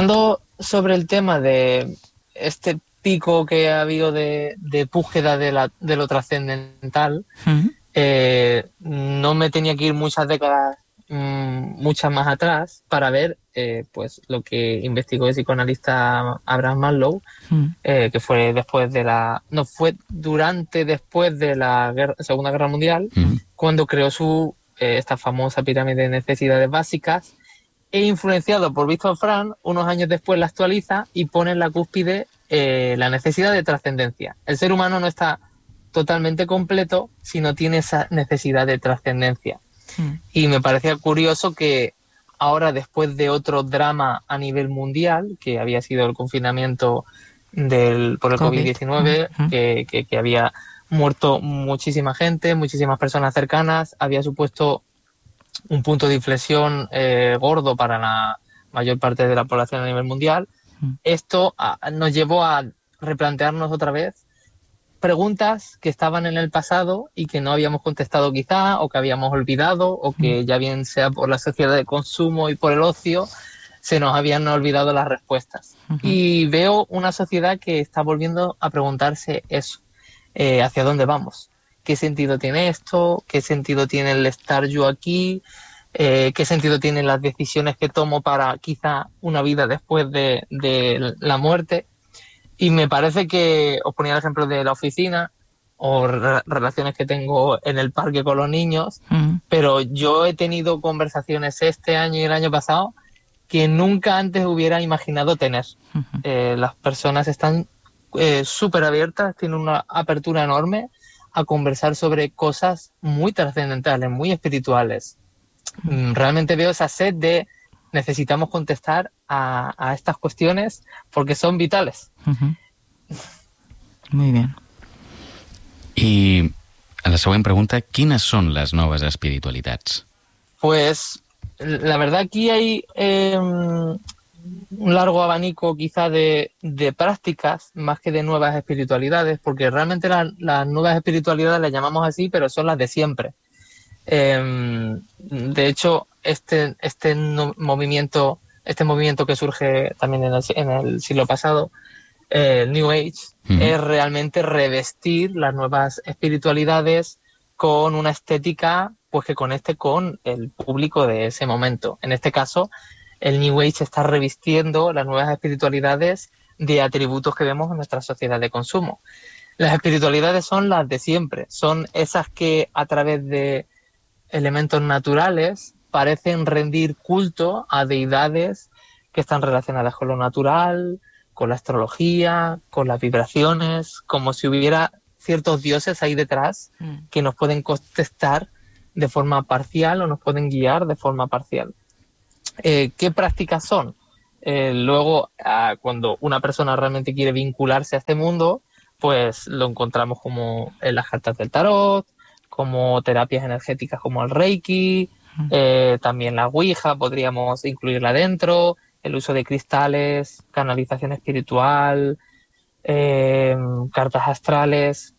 sobre el tema de este pico que ha habido de búsqueda de lo trascendental, Ujú. no me tenía que ir muchas décadas, muchas más atrás, para ver pues lo que investigó el psicoanalista Abraham Maslow, Ujú. que fue después de la... No, fue después de la Segunda Guerra Mundial, Ujú. cuando creó esta famosa pirámide de necesidades básicas, e influenciado por Viktor Frankl, unos años después la actualiza y pone en la cúspide la necesidad de trascendencia. El ser humano no está totalmente completo si no tiene esa necesidad de trascendencia. Ujú. Y me parecía curioso que ahora, después de otro drama a nivel mundial, que había sido el confinamiento por el COVID. COVID-19, Ujú. que había muerto muchísima gente, muchísimas personas cercanas, había supuesto un punto de inflexión gordo para la mayor parte de la población a nivel mundial. Ujú. Esto nos llevó a replantearnos otra vez preguntas que estaban en el pasado y que no habíamos contestado quizá, o que habíamos olvidado, o que ya bien sea por la sociedad de consumo y por el ocio, se nos habían olvidado las respuestas. Ujú. Y veo una sociedad que está volviendo a preguntarse eso, ¿hacia dónde vamos? ¿Qué sentido tiene esto? ¿Qué sentido tiene el estar yo aquí? ¿Qué sentido tienen las decisiones que tomo para quizá una vida después de la muerte? Y me parece que, os ponía el ejemplo de la oficina o relaciones que tengo en el parque con los niños, Ujú. pero yo he tenido conversaciones este año y el año pasado que nunca antes hubiera imaginado tener. Ujú. Las personas están súper abiertas, tienen una apertura enorme a conversar sobre cosas muy trascendentales, muy espirituales. Realmente veo esa sed de necesitamos contestar a estas cuestiones porque son vitales. Ujú. Muy bien. I a la següent pregunta, quines són les noves espiritualitats? Pues la verdad aquí hay un largo abanico quizá de prácticas más que de nuevas espiritualidades, porque realmente las nuevas espiritualidades las llamamos así, pero son las de siempre. De hecho, movimiento que surge también en el siglo pasado, el New Age, es realmente revestir las nuevas espiritualidades con una estética pues que conecte con el público de ese momento. En este caso, el New Age está revistiendo las nuevas espiritualidades de atributos que vemos en nuestra sociedad de consumo. Las espiritualidades son las de siempre, son esas que a través de elementos naturales parecen rendir culto a deidades que están relacionadas con lo natural, con la astrología, con las vibraciones, como si hubiera ciertos dioses ahí detrás que nos pueden contestar de forma parcial o nos pueden guiar de forma parcial. ¿Qué prácticas son? Luego, cuando una persona realmente quiere vincularse a este mundo, pues lo encontramos como en las cartas del tarot, como terapias energéticas como el Reiki, también la Ouija, podríamos incluirla dentro, el uso de cristales, canalización espiritual, cartas astrales,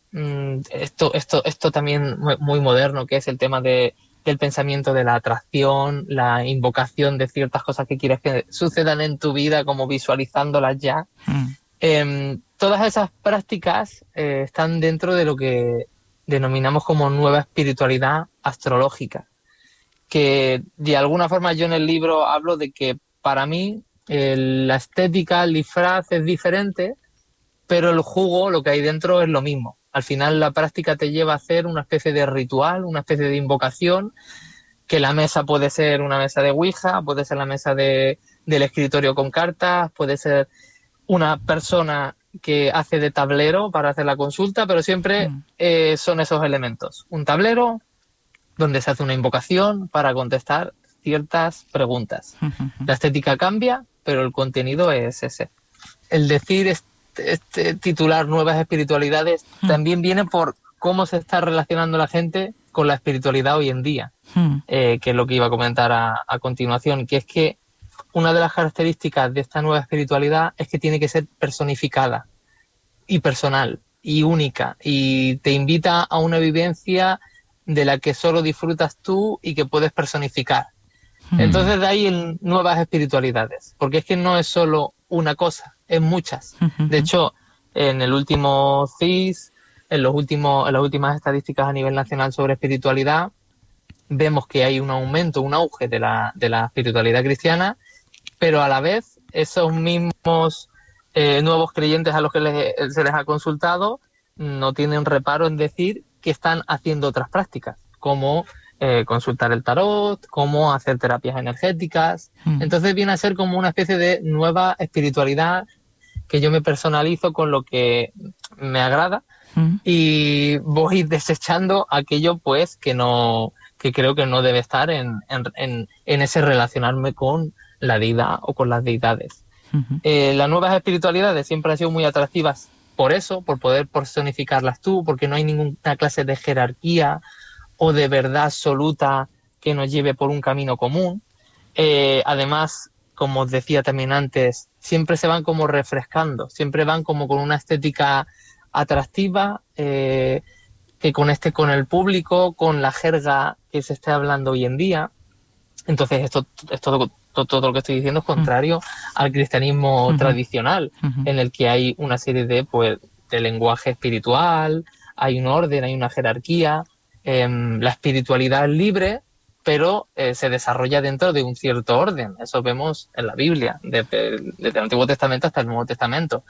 esto también muy moderno, que es el tema del pensamiento de la atracción, la invocación de ciertas cosas que quieres que sucedan en tu vida, como visualizándolas ya. Todas esas prácticas están dentro de lo que denominamos como nueva espiritualidad astrológica, que de alguna forma yo en el libro hablo de que para mí la estética, el disfraz es diferente, pero el jugo, lo que hay dentro, es lo mismo. Al final la práctica te lleva a hacer una especie de ritual, una especie de invocación, que la mesa puede ser una mesa de Ouija, puede ser la mesa del escritorio con cartas, puede ser una persona que hace de tablero para hacer la consulta, pero siempre son esos elementos. Un tablero donde se hace una invocación para contestar ciertas preguntas. La estética cambia, pero el contenido es ese. El decir este titular nuevas espiritualidades también viene por cómo se está relacionando la gente con la espiritualidad hoy en día, que es lo que iba a comentar a continuación, que es que una de las características de esta nueva espiritualidad es que tiene que ser personificada y personal y única, y te invita a una vivencia de la que solo disfrutas tú y que puedes personificar. Entonces de ahí en nuevas espiritualidades, porque es que no es solo una cosa, es muchas. De hecho, en el último CIS, en las últimas estadísticas a nivel nacional sobre espiritualidad, vemos que hay un aumento, un auge de la espiritualidad cristiana, pero a la vez esos mismos nuevos creyentes a los que se les ha consultado no tienen reparo en decir que están haciendo otras prácticas, como consultar el tarot, como hacer terapias energéticas. Entonces viene a ser como una especie de nueva espiritualidad que yo me personalizo con lo que me agrada y voy desechando aquello pues que creo que no debe estar en ese relacionarme con la deidad o con las deidades. Las nuevas espiritualidades siempre han sido muy atractivas por eso, por poder personificarlas tú, porque no hay ninguna clase de jerarquía o de verdad absoluta que nos lleve por un camino común. Además, como os decía también antes, siempre se van como refrescando, siempre van como con una estética atractiva que conecte con el público, con la jerga que se esté hablando hoy en día. Entonces, todo lo que estoy diciendo es contrario al cristianismo tradicional, en el que hay una serie de lenguaje espiritual, hay un orden, hay una jerarquía. La espiritualidad es libre, pero se desarrolla dentro de un cierto orden. Eso vemos en la Biblia, desde el Antiguo Testamento hasta el Nuevo Testamento.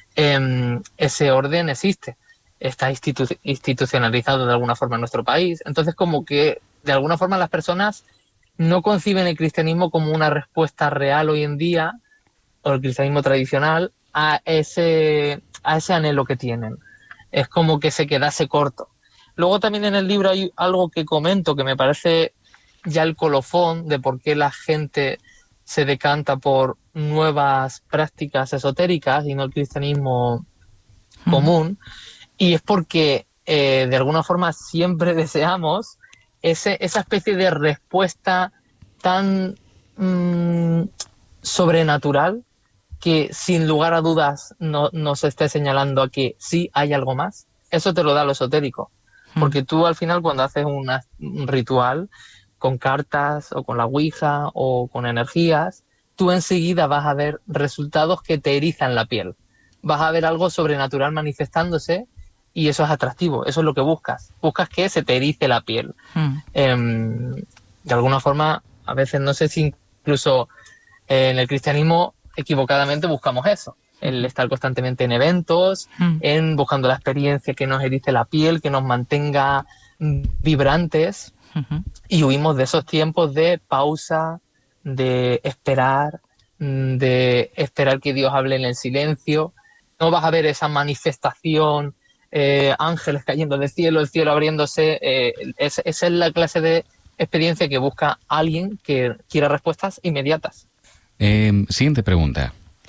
Ese orden existe, está institucionalizado de alguna forma en nuestro país. Entonces, como que de alguna forma las personas no conciben el cristianismo como una respuesta real hoy en día, o el cristianismo tradicional, a ese anhelo que tienen. Es como que se quedase corto. Luego también en el libro hay algo que comento que me parece ya el colofón de por qué la gente se decanta por nuevas prácticas esotéricas y no el cristianismo común, y es porque de alguna forma siempre deseamos esa especie de respuesta tan sobrenatural que sin lugar a dudas nos esté señalando a que sí hay algo más. Eso te lo da lo esotérico, porque tú al final cuando haces un ritual con cartas o con la ouija o con energías, tú enseguida vas a ver resultados que te erizan la piel. Vas a ver algo sobrenatural manifestándose y eso es atractivo, eso es lo que buscas. Buscas que se te erice la piel. De alguna forma, a veces no sé si incluso en el cristianismo equivocadamente buscamos eso. El estar constantemente en eventos, en buscando la experiencia que nos erice la piel, que nos mantenga vibrantes. Y huimos de esos tiempos de pausa, de esperar que Dios hable en el silencio. No vas a ver esa manifestación, ángeles cayendo del cielo, el cielo abriéndose. Esa es la clase de experiencia que busca alguien que quiera respuestas inmediatas. Siguiente pregunta.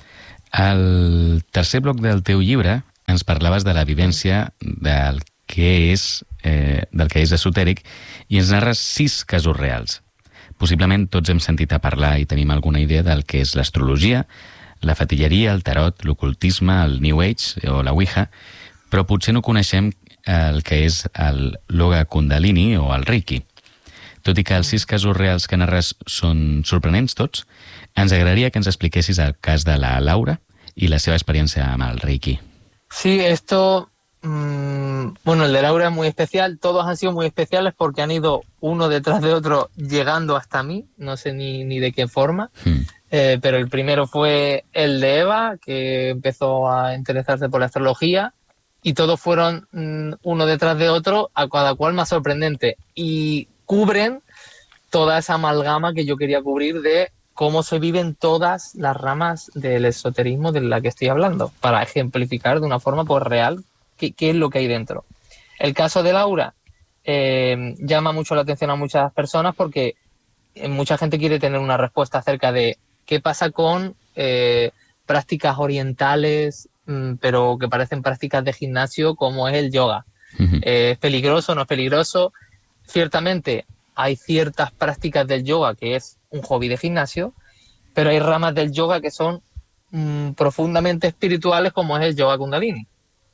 Al tercer bloc del teu llibre ens parlaves de la vivència del que és esotèric i ens narres 6 casos reals. Possiblement tots hem sentit a parlar i tenim alguna idea del que és l'astrologia, la fatilleria, el tarot, l'ocultisme, el New Age o la Ouija, però potser no coneixem el que és el Yoga Kundalini o el Reiki. Tot i que els 6 casos reals que narres són sorprenents tots, ens agradaria que ens expliquessis el cas de la Laura i la seva experiència amb el Reiki. Sí, esto... bueno, el de Laura es muy especial. Todos han sido muy especiales porque han ido uno detrás de otro llegando hasta mí. No sé ni de qué forma. Pero el primero fue el de Eva, que empezó a interesarse por la astrología. Y todos fueron uno detrás de otro, a cada cual más sorprendente. Y cubren toda esa amalgama que yo quería cubrir de cómo se viven todas las ramas del esoterismo de la que estoy hablando, para ejemplificar de una forma pues real qué es lo que hay dentro. El caso de Laura llama mucho la atención a muchas personas porque mucha gente quiere tener una respuesta acerca de qué pasa con prácticas orientales, pero que parecen prácticas de gimnasio, como es el yoga. ¿Es peligroso, no es peligroso? Ciertamente hay ciertas prácticas del yoga que es un hobby de gimnasio, pero hay ramas del yoga que son profundamente espirituales, como es el yoga kundalini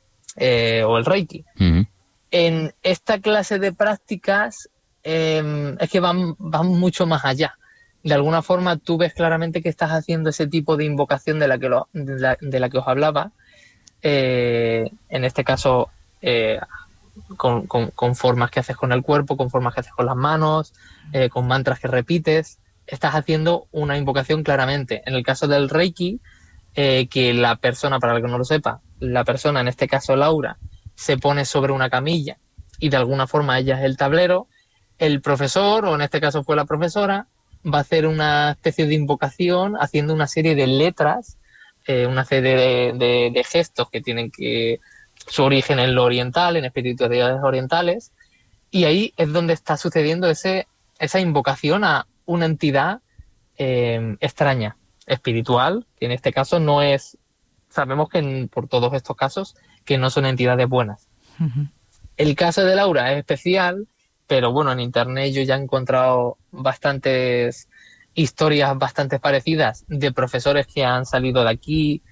o el reiki. En esta clase de prácticas es que van mucho más allá. de alguna forma tú ves claramente que estás haciendo ese tipo de invocación de la que os hablaba, en este caso con formas que haces con el cuerpo, con formas que haces con las manos, con mantras que repites, estás haciendo una invocación claramente. En el caso del Reiki, que la persona, para el que no lo sepa, la persona, en este caso Laura, se pone sobre una camilla y de alguna forma ella es el tablero, el profesor, o en este caso fue la profesora, va a hacer una especie de invocación haciendo una serie de letras, una serie de gestos que tienen su origen en lo oriental, en espiritualidades orientales, y ahí es donde está sucediendo esa invocación a una entidad extraña, espiritual, que en este caso no es, sabemos que por todos estos casos, que no son entidades buenas. Ujú. El caso de Laura es especial, pero bueno, en internet yo ya he encontrado bastantes historias bastante parecidas de profesores que han salido de aquí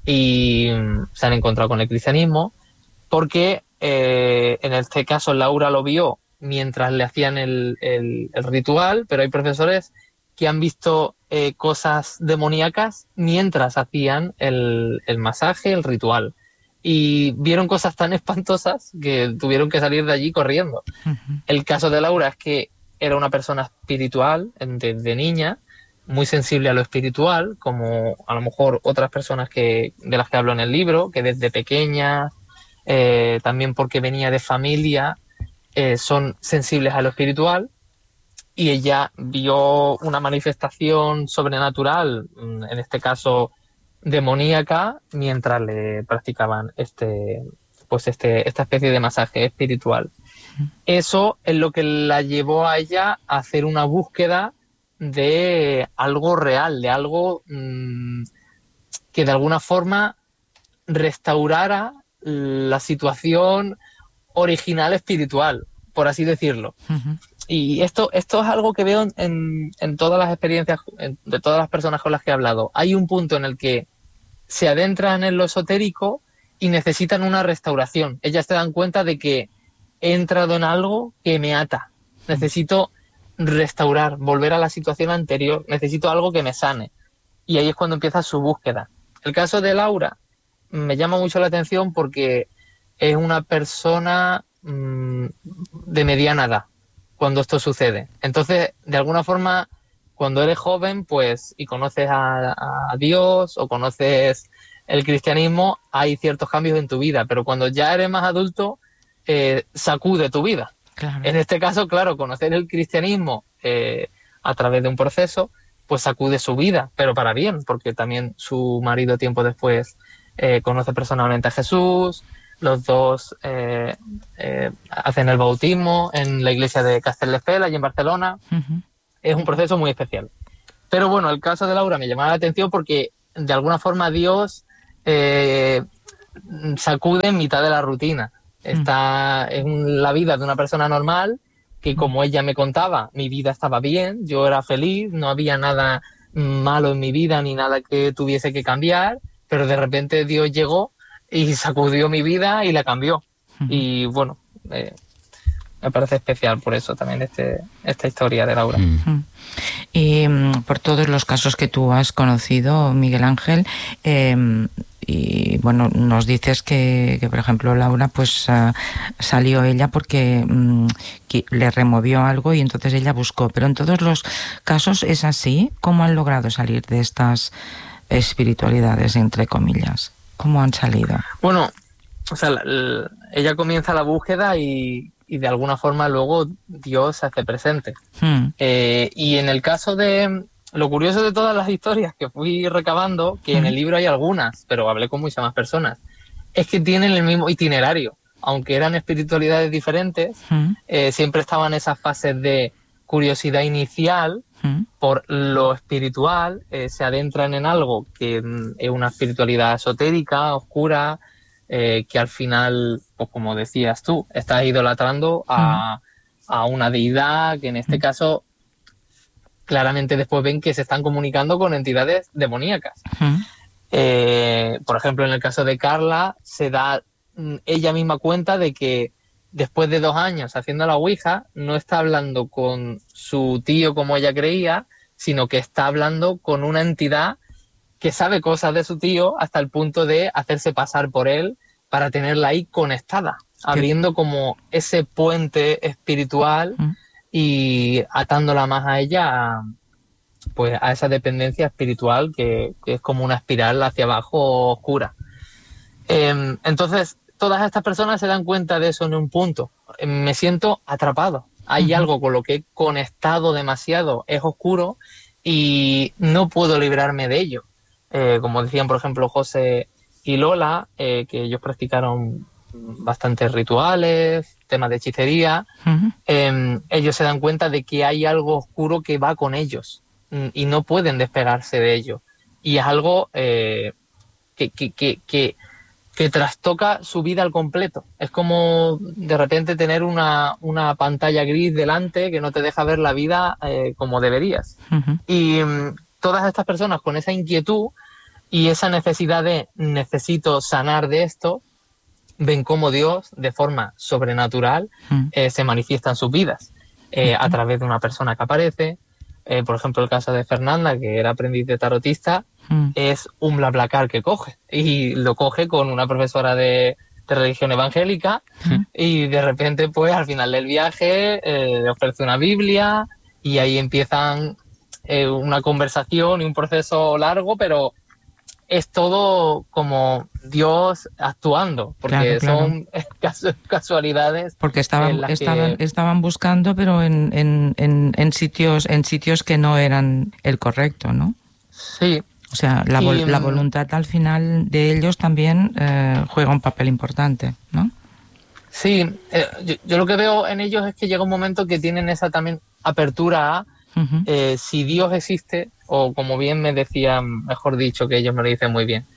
y se han encontrado con el cristianismo, porque en este caso Laura lo vio mientras le hacían el ritual, pero hay profesores que han visto cosas demoníacas mientras hacían el masaje, el ritual. Y vieron cosas tan espantosas que tuvieron que salir de allí corriendo. Ujú. El caso de Laura es que era una persona espiritual desde niña, muy sensible a lo espiritual, como a lo mejor otras personas de las que hablo en el libro, que desde pequeña, también porque venía de familia, son sensibles a lo espiritual, y ella vio una manifestación sobrenatural, en este caso demoníaca, mientras le practicaban esta especie de masaje espiritual. Eso es lo que la llevó a ella a hacer una búsqueda de algo real, de algo que de alguna forma restaurara la situación original espiritual, por así decirlo. Ujú. Y esto es algo que veo en todas las experiencias de todas las personas con las que he hablado. Hay un punto en el que se adentran en lo esotérico y necesitan una restauración. Ellas se dan cuenta de que he entrado en algo que me ata. Necesito restaurar, volver a la situación anterior. Necesito algo que me sane. Y ahí es cuando empieza su búsqueda. El caso de Laura me llama mucho la atención porque es una persona de mediana edad cuando esto sucede. Entonces, de alguna forma, cuando eres joven, pues, y conoces a Dios o conoces el cristianismo, hay ciertos cambios en tu vida, pero cuando ya eres más adulto, sacude tu vida. Claro. En este caso, claro, conocer el cristianismo a través de un proceso, pues sacude su vida, pero para bien, porque también su marido tiempo después conoce personalmente a Jesús, los dos hacen el bautismo en la iglesia de Castelldefels, allí en Barcelona. Ujú. Es un proceso muy especial. Pero bueno, el caso de Laura me llamaba la atención porque de alguna forma Dios sacude en mitad de la rutina. Está en la vida de una persona normal que, como ella me contaba, mi vida estaba bien, yo era feliz, no había nada malo en mi vida ni nada que tuviese que cambiar, pero de repente Dios llegó y sacudió mi vida y la cambió. Y bueno, me parece especial por eso también esta historia de Laura. Y por todos los casos que tú has conocido, Miguel Ángel, y bueno, nos dices que por ejemplo Laura pues salió ella porque que le removió algo y entonces ella buscó, pero en todos los casos es así. ¿Cómo han logrado salir de estas espiritualidades, entre comillas? ¿Cómo han salido? Bueno, o sea, ella comienza la búsqueda y de alguna forma luego Dios se hace presente. Y en el caso de... Lo curioso de todas las historias que fui recabando, que en el libro hay algunas, pero hablé con muchas más personas, es que tienen el mismo itinerario. Aunque eran espiritualidades diferentes, siempre estaban esas fases de curiosidad inicial por lo espiritual, se adentran en algo que es una espiritualidad esotérica, oscura, que al final, pues como decías tú, estás idolatrando a una deidad que en este caso claramente después ven que se están comunicando con entidades demoníacas. Por ejemplo, en el caso de Carla, se da ella misma cuenta de que después de 2 años haciendo la Ouija, no está hablando con su tío como ella creía, sino que está hablando con una entidad que sabe cosas de su tío hasta el punto de hacerse pasar por él para tenerla ahí conectada, abriendo como ese puente espiritual y atándola más a ella, pues a esa dependencia espiritual que es como una espiral hacia abajo oscura. Entonces, todas estas personas se dan cuenta de eso en un punto. Me siento atrapado. Hay algo con lo que he conectado demasiado, es oscuro y no puedo librarme de ello. Como decían, por ejemplo, José y Lola, que ellos practicaron bastantes rituales, temas de hechicería, ellos se dan cuenta de que hay algo oscuro que va con ellos y no pueden despegarse de ello. Y es algo que trastoca su vida al completo. Es como de repente tener una pantalla gris delante que no te deja ver la vida como deberías. Y todas estas personas con esa inquietud y esa necesidad de necesito sanar de esto, ven cómo Dios, de forma sobrenatural, se manifiesta en sus vidas a través de una persona que aparece. Por ejemplo, el caso de Fernanda, que era aprendiz de tarotista, es un BlaBlaCar que coge, y lo coge con una profesora de religión evangélica, y de repente, pues al final del viaje, le ofrece una Biblia, y ahí empiezan una conversación y un proceso largo, pero es todo como Dios actuando, porque son casualidades. Porque estaban buscando, pero en sitios que no eran el correcto, ¿no? Sí. O sea, la voluntad al final de ellos también juega un papel importante, ¿no? Sí, yo lo que veo en ellos es que llega un momento que tienen esa también apertura a si Dios existe, o como bien me decían, mejor dicho, que ellos me lo dicen muy bien,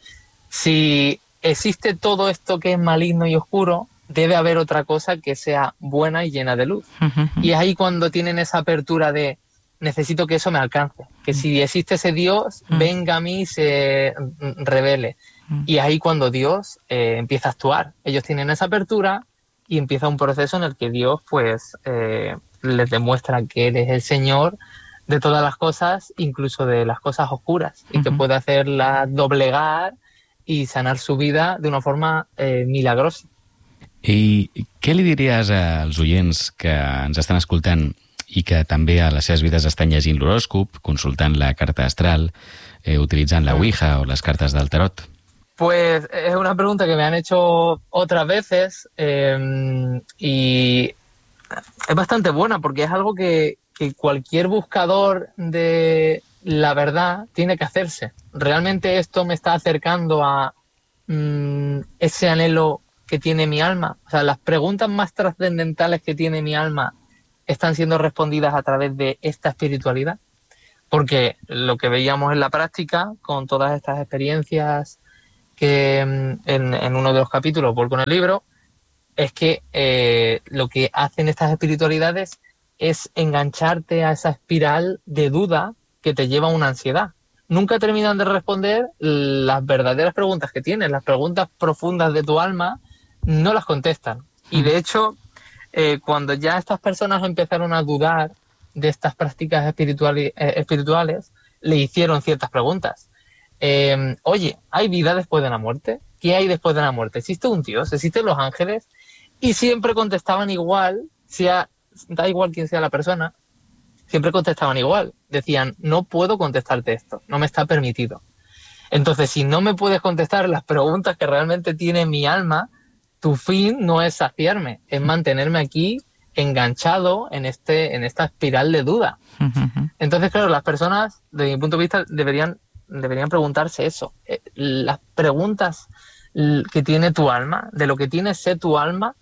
si existe todo esto que es maligno y oscuro, debe haber otra cosa que sea buena y llena de luz. Y es ahí cuando tienen esa apertura de necesito que eso me alcance, que si existe ese Dios, venga a mí y se revele. Y es ahí cuando Dios empieza a actuar. Ellos tienen esa apertura y empieza un proceso en el que Dios pues les demuestra que Él es el Señor de todas las cosas, incluso de las cosas oscuras, y que puede hacerlas doblegar y sanar su vida de una forma milagrosa. I què li diries als oients que ens estan escoltant i que també a les seves vides estan llegint l'horòscop, consultant la carta astral, utilitzant la Ouija o las cartas del tarot? Pues es una pregunta que me han hecho otras veces y es bastante buena porque es algo que cualquier buscador de la verdad tiene que hacerse. ¿Realmente esto me está acercando a ese anhelo que tiene mi alma? O sea, las preguntas más trascendentales que tiene mi alma están siendo respondidas a través de esta espiritualidad. Porque lo que veíamos en la práctica, con todas estas experiencias que en uno de los capítulos vuelco en el libro, es que lo que hacen estas espiritualidades es engancharte a esa espiral de duda que te lleva a una ansiedad. Nunca terminan de responder las verdaderas preguntas que tienes, las preguntas profundas de tu alma, no las contestan. Y de hecho, cuando ya estas personas empezaron a dudar de estas prácticas espirituales, le hicieron ciertas preguntas. Oye, ¿hay vida después de la muerte? ¿Qué hay después de la muerte? ¿Existe un Dios? ¿Existen los ángeles? Y siempre contestaban igual, da igual quién sea la persona, siempre contestaban igual. Decían, no puedo contestarte esto, no me está permitido. Entonces, si no me puedes contestar las preguntas que realmente tiene mi alma, tu fin no es saciarme, es mantenerme aquí enganchado en esta espiral de duda. Entonces, claro, las personas, desde mi punto de vista, deberían preguntarse eso. Las preguntas que tiene tu alma, de lo que tiene sé tu alma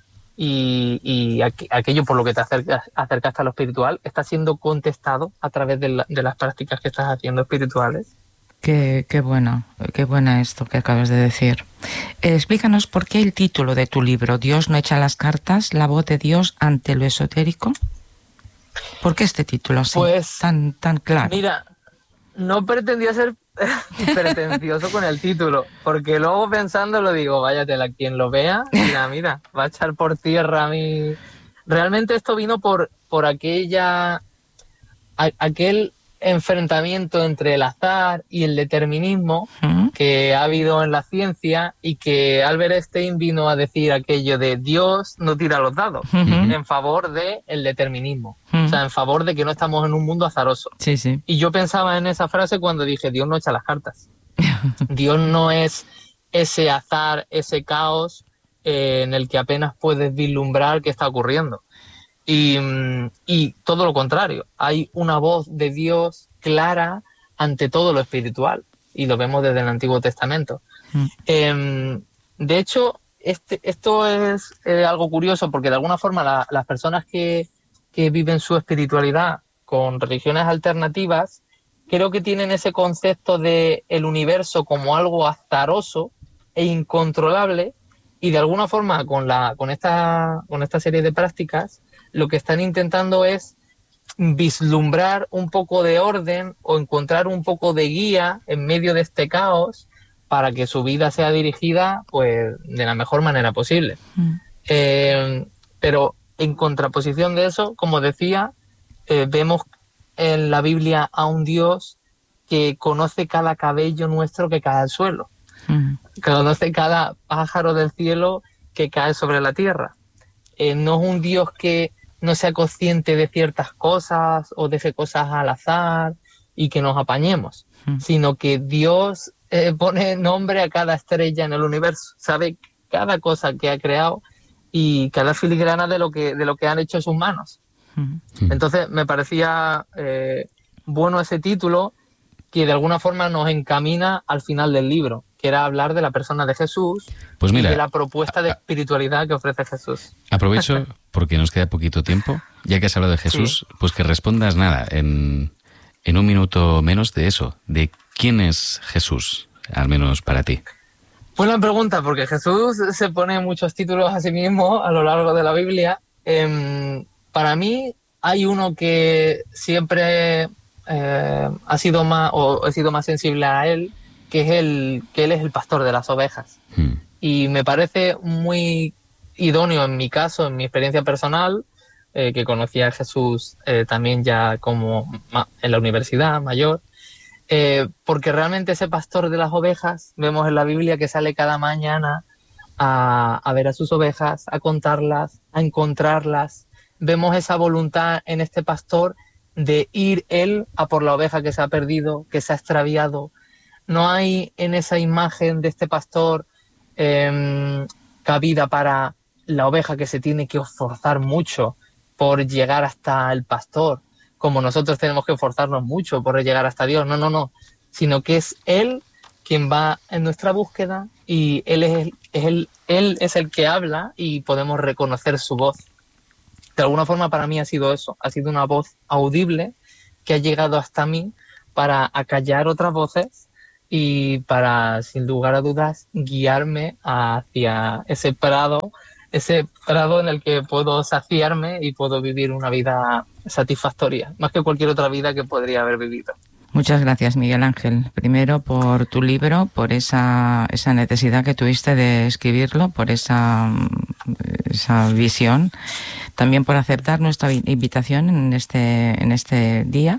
y aquello por lo que te acercaste a lo espiritual, está siendo contestado a través de las prácticas que estás haciendo espirituales. Qué buena esto que acabas de decir. Explícanos por qué el título de tu libro, Dios no echa las cartas, la voz de Dios ante lo esotérico. ¿Por qué este título así, pues, tan claro? Mira, no pretendía ser pretencioso con el título, porque luego pensándolo digo, váyatela, quien lo vea, mira, va a echar por tierra a mí. Realmente esto vino por aquel enfrentamiento entre el azar y el determinismo que ha habido en la ciencia, y que Albert Einstein vino a decir aquello de Dios no tira los dados en favor del determinismo, o sea, en favor de que no estamos en un mundo azaroso. Sí, sí. Y yo pensaba en esa frase cuando dije, Dios no echa las cartas. Dios no es ese azar, ese caos en el que apenas puedes vislumbrar qué está ocurriendo. Y todo lo contrario, hay una voz de Dios clara ante todo lo espiritual, y lo vemos desde el Antiguo Testamento. De hecho, esto es algo curioso, porque de alguna forma las personas que viven su espiritualidad con religiones alternativas, creo que tienen ese concepto de el universo como algo azaroso e incontrolable, y de alguna forma con esta serie de prácticas lo que están intentando es vislumbrar un poco de orden o encontrar un poco de guía en medio de este caos para que su vida sea dirigida pues de la mejor manera posible. Pero en contraposición de eso, como decía, vemos en la Biblia a un Dios que conoce cada cabello nuestro que cae al suelo, que conoce cada pájaro del cielo que cae sobre la tierra. No es un Dios que no sea consciente de ciertas cosas o deje cosas al azar y que nos apañemos, sino que Dios pone nombre a cada estrella en el universo, sabe cada cosa que ha creado y cada filigrana de lo que han hecho sus manos. Entonces me parecía bueno ese título, que de alguna forma nos encamina al final del libro, que era hablar de la persona de Jesús, pues mira, y de la propuesta de espiritualidad que ofrece Jesús. Aprovecho, porque nos queda poquito tiempo, ya que has hablado de Jesús, sí, pues que respondas nada, en un minuto menos de eso, de quién es Jesús, al menos para ti. Buena pregunta, porque Jesús se pone muchos títulos a sí mismo a lo largo de la Biblia. Para mí hay uno que siempre he sido más sensible a él, que él es el pastor de las ovejas. Y me parece muy idóneo en mi caso, en mi experiencia personal, que conocí a Jesús también ya como en la universidad mayor, porque realmente ese pastor de las ovejas, vemos en la Biblia que sale cada mañana a ver a sus ovejas, a contarlas, a encontrarlas. Vemos esa voluntad en este pastor de ir él a por la oveja que se ha perdido, que se ha extraviado. No hay en esa imagen de este pastor cabida para la oveja que se tiene que esforzar mucho por llegar hasta el pastor, como nosotros tenemos que esforzarnos mucho por llegar hasta Dios. No, sino que es él quien va en nuestra búsqueda, y él es el que habla y podemos reconocer su voz. De alguna forma para mí ha sido eso, ha sido una voz audible que ha llegado hasta mí para acallar otras voces y para, sin lugar a dudas, guiarme hacia ese prado en el que puedo saciarme y puedo vivir una vida satisfactoria, más que cualquier otra vida que podría haber vivido. Muchas gracias, Miguel Ángel. Primero por tu libro, por esa necesidad que tuviste de escribirlo, por esa visión. También por aceptar nuestra invitación en este día.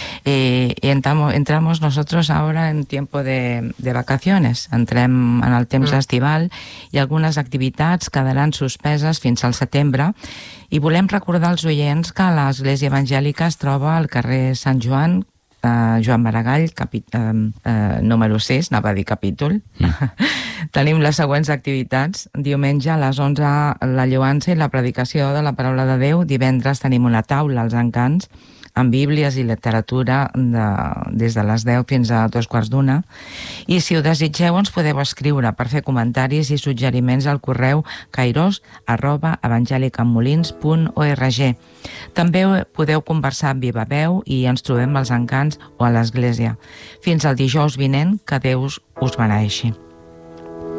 Entramos nosotros ahora en tiempo de vacaciones. Entrem en el temps estival i algunes activitats quedaran suspeses fins al setembre, i volem recordar als oients que l'Església Evangèlica es troba al carrer Sant Joan, Joan Maragall, número 6, anava a dir capítol. Tenim les següents activitats. Diumenge a les 11 la lloança i la predicació de la paraula de Déu. Divendres tenim una taula als Encants amb bíblies i literatura des de les 10 fins a 2:15. I si ho desitgeu ens podeu escriure per fer comentaris i suggeriments al correu kairos@evangelicamolins.org. També podeu conversar amb viva veu i ens trobem als Encants o a l'església. Fins al dijous vinent, que Déu us beneeixi.